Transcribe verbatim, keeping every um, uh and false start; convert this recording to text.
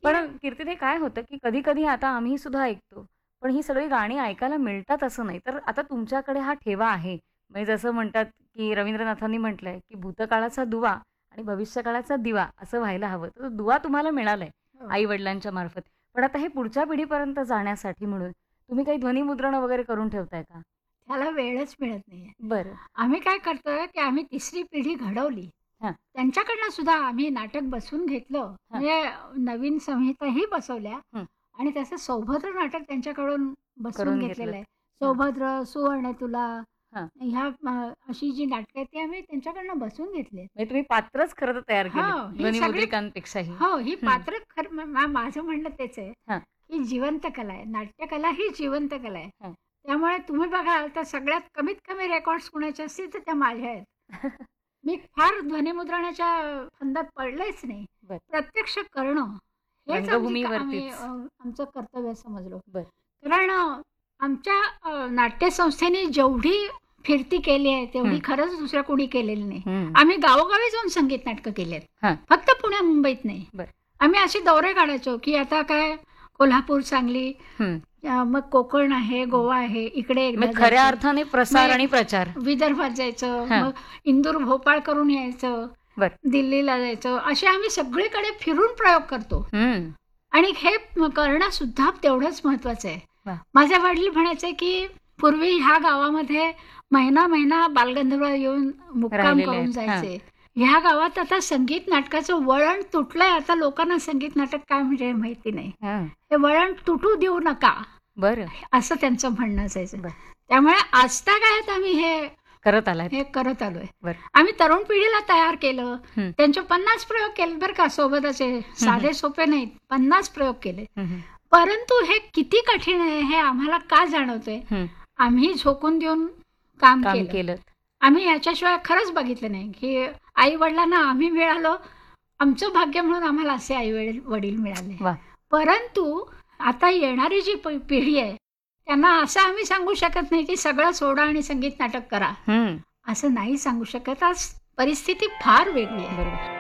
की पण कीर्ती काय होतं, की कधी-कधी आता आम्ही सुद्धा ऐकतो. पण ही सगळी गाणी ऐकायला मिळतात असं नाही. तर आता तुमच्याकडे हा ठेवा आहे. म्हणजे जसं म्हणतात, की रवींद्रनाथांनी म्हटलंय, की भूतकाळाचा दुवा आणि भविष्यकाळाचा दिवा असं व्हायला हवं. तर दुवा तुम्हाला मिळालाय हो. आई-वडिलांच्या मार्फत. पण आता हे पुढच्या पिढीपर्यंत जाण्यासाठी म्हणून तुम्ही काही ध्वनिमुद्रण वगैरे करून ठेवताय का? त्याला वेळच मिळत नाहीये. बरं. आम्ही काय करतोय, की आम्ही तिसरी पिढी घडवली. हां, त्यांच्याकडनं सुद्धा आम्ही नाटक बसवून घेतलं. हां. म्हणजे नवीन संहिताही बसवल्या हं. आणि तसं सौभद्र नाटक त्यांच्याकडून बसवून करून घेतलेलं घेतलत. आहे. हां, सौभद्र, सुवर्ण तुला हां. ह्या अ, अशी जी नाटकं आहेत ती आम्ही त्यांच्याकडनं बसवून घेतली. म्हणजे तुम्ही पात्रच खरं तर तयार केलीत हो, ही सगळी ध्वनिमुद्रिकांपेक्षाही. हो, ही हं. पात्र खरं म मा माझं म्हणणं तेच आहे, हां, ही जिवंत कला आहे. नाट्यकला ही जिवंत कला आहे. हां. त्यामुळे तुम्ही बघाल तर सगळ्यात कमीत कमी रेकॉर्ड्स कुणाचे असतील तर त्या माझ्या आहेत. मी फार ध्वनिमुद्रणाच्या फंदात पडलेच नाही. बरं. प्रत्यक्ष करणं हेच आमची क आम्ही रंगभूमीवरतीच. अ, आमचं कर्तव्य समजलो. बरं. कारण अ, आमच्या अ, नाट्यसंस्थेने जेवढी फिरती केली आहे, तेवढी हं, खरंच दुसऱ्या कोणी केलेली नाही. हं. आम्ही गावोगावी जाऊन संगीत नाटकं केली आहेत. हां, फक्त पुण्या मुंबईत नाही. बरं. आम्ही असे दौरे काढायचो, की आता काय कोल्हापूर, सांगली, हं. अ, मग कोकण आहे, गोवा आहे, इकडे एकदा मग खऱ्या जायचं. अर्थाने प्रसार मग आणि प्रचार. विदर्भात जायचं, हां, मग इंदूर, भोपाळ करून यायचं, बरं. दिल्लीला जायचं. असे आम्ही सगळीकडे फिरून प्रयोग करतो हं. आणि हे म करणं सुद्धा तेवढंच महत्वाचं आहे. वाह! माझे वडील म्हणायचे, की पूर्वी ह्या गावामध्ये महिना-महिना बालगंधर्व येऊन मुक्काम राहिलेले करून आहेत. हां, जायचे. ह्या गावात आता संगीत नाटकाचं वळण तुटलंय. आता लोकांना संगीत नाटक काय म्हणजे माहिती नाही. हां. हे वळण तुटू देऊ नका, बरं, असं त्यांचं म्हणणं असायचं. बरं. त्यामुळे आजतागायत आम्ही हे करत आलात. हे करत आलोय. बरं. आम्ही तरुण पिढीला तयार केलं. हं, त्यांचे पन्नास प्रयोग केले बरं का सोबतचे. साधे सोपे नाहीत. पन्नास प्रयोग केले. हं, हं, परंतु हे किती कठीण आहे हे आम्हाला का जाणवतंय? हं. आम्ही झोकून देऊन काम काम केलं. केलं. आम्ही याच्याशिवाय खरंच बघितलं नाही, की आई-वडिलांना आम्ही मिळालो. आमचं भाग्य म्हणून आम्हाला असे आई वडील मिळाले. वाह! परंतु आता येणारी जी प पिढी आहे, त्यांना असं आम्ही सांगू शकत नाही, की सगळं सोडा आणि संगीत नाटक करा. हं. असं नाही सांगू शकत. आज परिस्थिती फार वेगळी आहे. बरोबर.